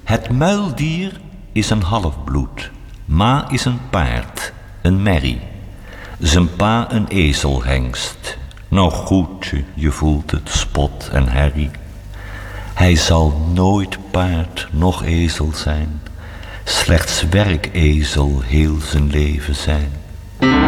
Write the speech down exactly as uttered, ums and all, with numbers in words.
Het muildier is een halfbloed. Ma is een paard, een merrie. Zijn pa een ezelhengst. Nou goed, je voelt het, spot en herrie. Hij zal nooit paard noch ezel zijn. Slechts werkezel heel zijn leven zijn.